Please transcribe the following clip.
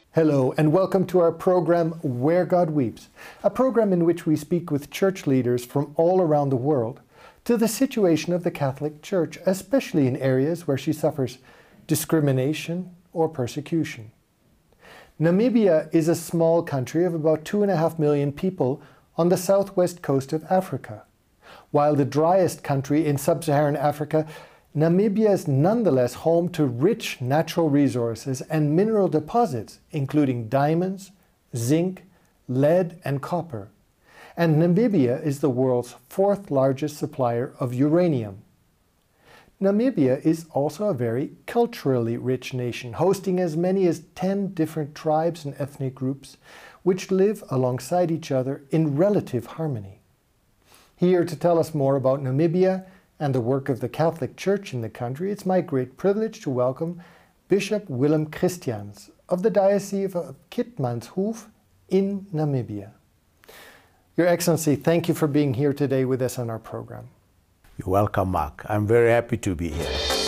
Hello and welcome to our program Where God Weeps, a program in which we speak with church leaders from all around the world to the situation of the Catholic Church, especially in areas where she suffers discrimination or persecution. Namibia is a small country of about 2.5 million people on the southwest coast of Africa. While the driest country in sub-Saharan Africa, Namibia is nonetheless home to rich natural resources and mineral deposits, including diamonds, zinc, lead, and copper. And Namibia is the world's fourth largest supplier of uranium. Namibia is also a very culturally rich nation, hosting as many as 10 different tribes and ethnic groups, which live alongside each other in relative harmony. Here to tell us more about Namibia and the work of the Catholic Church in the country, it's my great privilege to welcome Bishop Willem Christians of the Diocese of Keetmanshoef in Namibia. Your Excellency, thank you for being here today with us on our program. You're welcome, Mark. I'm very happy to be here.